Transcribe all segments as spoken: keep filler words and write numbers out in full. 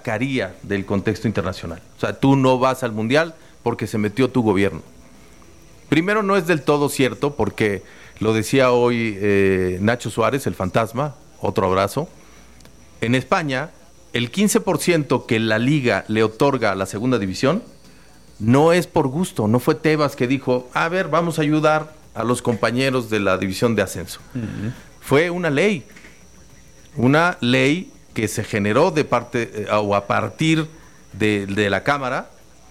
sacaría del contexto internacional. O sea, tú no vas al Mundial porque se metió tu gobierno. Primero, no es del todo cierto, porque lo decía hoy eh, Nacho Suárez, el fantasma, otro abrazo. En España, el quince por ciento que la Liga le otorga a la segunda división no es por gusto. No fue Tebas que dijo, a ver, vamos a ayudar a los compañeros de la división de ascenso. Uh-huh. Fue una ley. Una ley que se generó de parte eh, o a partir de, de la Cámara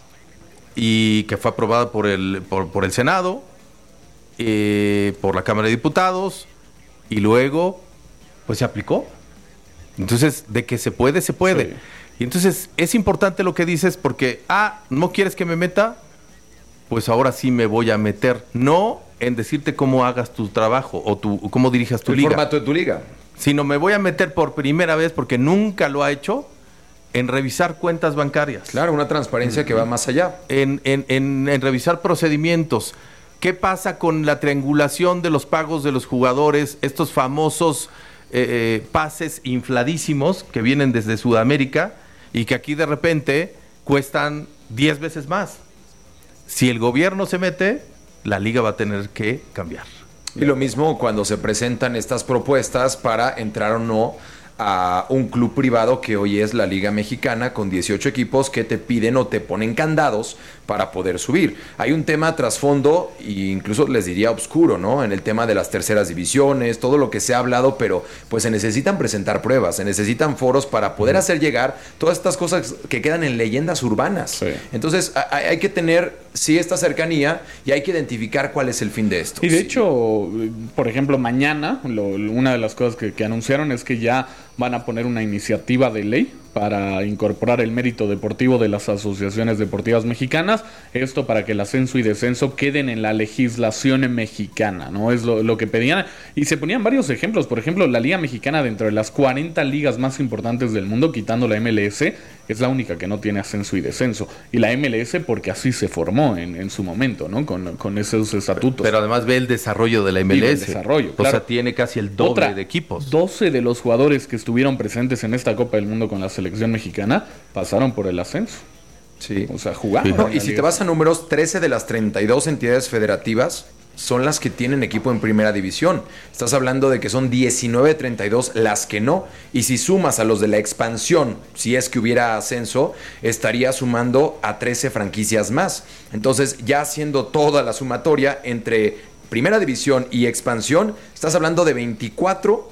y que fue aprobada por el, por, por el Senado, eh, por la Cámara de Diputados, y luego pues se aplicó. Entonces, de que se puede, se puede. Sí. Y entonces es importante lo que dices, porque, ah, ¿no quieres que me meta? Pues ahora sí me voy a meter. No en decirte cómo hagas tu trabajo o tu, cómo dirijas tu el liga. El formato de tu liga. Sino me voy a meter por primera vez, porque nunca lo ha hecho, en revisar cuentas bancarias. Claro, una transparencia uh-huh. que va más allá. En, en, en, en revisar procedimientos. ¿Qué pasa con la triangulación de los pagos de los jugadores? Estos famosos eh, eh, pases infladísimos que vienen desde Sudamérica y que aquí de repente cuestan diez veces más. Si el gobierno se mete, la liga va a tener que cambiar. Y lo mismo cuando se presentan estas propuestas para entrar o no a un club privado que hoy es la Liga Mexicana, con dieciocho equipos que te piden o te ponen candados para poder subir. Hay un tema trasfondo, e incluso les diría oscuro, ¿no? En el tema de las terceras divisiones, todo lo que se ha hablado, pero pues se necesitan presentar pruebas, se necesitan foros para poder hacer llegar todas estas cosas que quedan en leyendas urbanas. Sí. Entonces hay, hay que tener, sí, esta cercanía y hay que identificar cuál es el fin de esto. Y de sí. hecho, por ejemplo, mañana, lo, una de las cosas que, que anunciaron es que ya van a poner una iniciativa de ley para incorporar el mérito deportivo de las asociaciones deportivas mexicanas, esto para que el ascenso y descenso queden en la legislación mexicana, ¿no? Es lo, lo que pedían, y se ponían varios ejemplos. Por ejemplo, la Liga Mexicana, dentro de las cuarenta ligas más importantes del mundo, quitando la M L S, es la única que no tiene ascenso y descenso, y la M L S porque así se formó en, en su momento, ¿no? Con, con esos estatutos. Pero además ve el desarrollo de la M L S. El desarrollo, claro. O sea, tiene casi el doble Otra, de equipos. doce de los jugadores que estuvieron presentes en esta Copa del Mundo con la selección mexicana pasaron por el ascenso. Sí. O sea, jugaron. Sí. No, y si liga. Te vas a números, trece de las treinta y dos entidades federativas son las que tienen equipo en primera división. Estás hablando de que son diecinueve de treinta y dos las que no. Y si sumas a los de la expansión, si es que hubiera ascenso, estaría sumando a trece franquicias más. Entonces, ya haciendo toda la sumatoria entre primera división y expansión, estás hablando de veinticuatro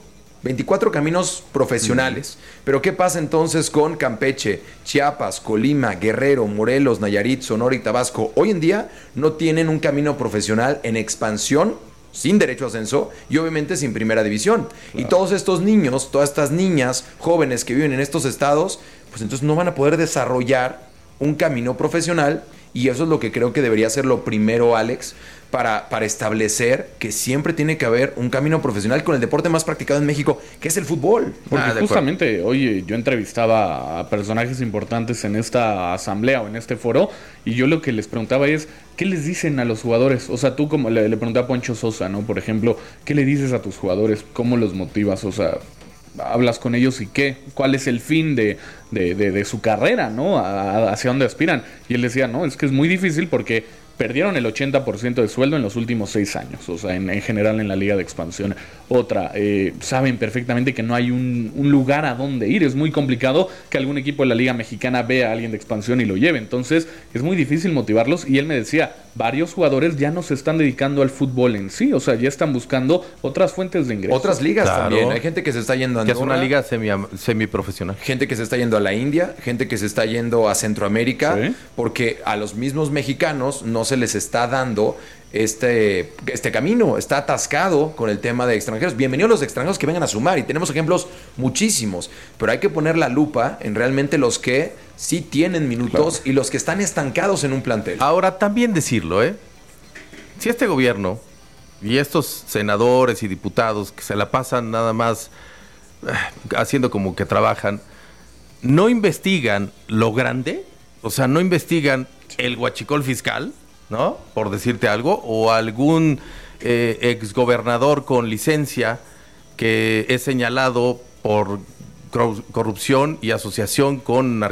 caminos profesionales. Mm. Pero ¿qué pasa entonces con Campeche, Chiapas, Colima, Guerrero, Morelos, Nayarit, Sonora y Tabasco? Hoy en día no tienen un camino profesional en expansión, sin derecho a ascenso y obviamente sin primera división. Claro. Y todos estos niños, todas estas niñas, jóvenes que viven en estos estados, pues entonces no van a poder desarrollar un camino profesional, y eso es lo que creo que debería ser lo primero, Alex, para, para establecer que siempre tiene que haber un camino profesional con el deporte más practicado en México, que es el fútbol. Porque ah, justamente, oye, yo entrevistaba a personajes importantes en esta asamblea o en este foro, y yo lo que les preguntaba es, ¿qué les dicen a los jugadores? O sea, tú, como le, le pregunté a Poncho Sosa, ¿no? Por ejemplo, ¿qué le dices a tus jugadores? ¿Cómo los motivas? O sea, hablas con ellos y qué, cuál es el fin de, de, de, de su carrera, ¿no? A, a, hacia dónde aspiran. Y él decía, no, es que es muy difícil porque perdieron el ochenta por ciento de sueldo en los últimos seis años, o sea, en, en general en la Liga de Expansión. Otra, eh, saben perfectamente que no hay un, un lugar a donde ir. Es muy complicado que algún equipo de la Liga Mexicana vea a alguien de expansión y lo lleve. Entonces, es muy difícil motivarlos. Y él me decía, varios jugadores ya no se están dedicando al fútbol en sí, o sea, ya están buscando otras fuentes de ingresos. Otras ligas claro. también. Hay gente que se está yendo a Andorra, que es una liga semi, semiprofesional. Gente que se está yendo a la India, gente que se está yendo a Centroamérica, ¿sí? Porque a los mismos mexicanos no se les está dando este, este camino, está atascado con el tema de extranjeros. Bienvenidos los extranjeros que vengan a sumar, y tenemos ejemplos muchísimos, pero hay que poner la lupa en realmente los que sí tienen minutos, claro, y los que están estancados en un plantel. Ahora, también decirlo, ¿eh? Si este gobierno y estos senadores y diputados que se la pasan nada más eh, haciendo como que trabajan, no investigan lo grande, o sea, no investigan el huachicol fiscal, ¿no? Por decirte algo, o algún eh, exgobernador con licencia que es señalado por corrupción y asociación con